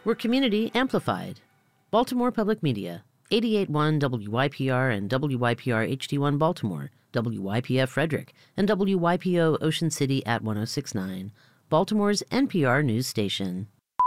We're community amplified. Baltimore Public Media, 88.1 WYPR and WYPR HD1 Baltimore, WYPF Frederick, and WYPO Ocean City at 106.9, Baltimore's NPR news station.